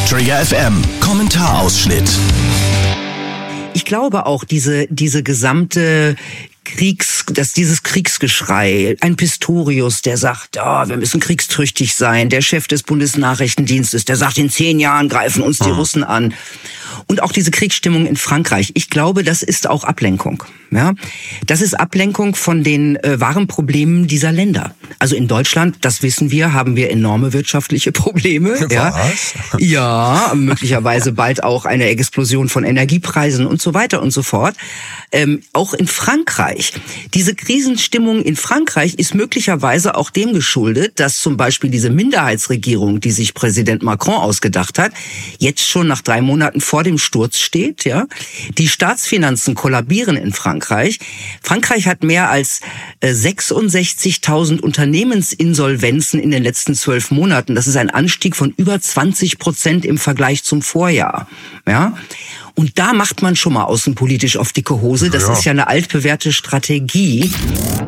Trigger FM Kommentarausschnitt. Ich glaube auch, diese gesamte dieses Kriegsgeschrei, ein Pistorius, der sagt, wir müssen kriegstüchtig sein, der Chef des Bundesnachrichtendienstes, der sagt, in 10 Jahren greifen uns die Russen an. Und auch diese Kriegsstimmung in Frankreich, ich glaube, das ist auch Ablenkung. Ja, das ist Ablenkung von den wahren Problemen dieser Länder. Also in Deutschland, das wissen wir, haben wir enorme wirtschaftliche Probleme. Ja, möglicherweise bald auch eine Explosion von Energiepreisen und so weiter und so fort. Auch in Frankreich. Diese Krisenstimmung in Frankreich ist möglicherweise auch dem geschuldet, dass zum Beispiel diese Minderheitsregierung, die sich Präsident Macron ausgedacht hat, jetzt schon nach 3 Monaten vor dem Sturz steht. Ja, die Staatsfinanzen kollabieren in Frankreich. Frankreich hat mehr als 66.000 Unternehmensinsolvenzen in den letzten 12 Monaten. Das ist ein Anstieg von über 20% im Vergleich zum Vorjahr. Ja. Und da macht man schon mal außenpolitisch auf dicke Hose. Das ist ja eine altbewährte Strategie.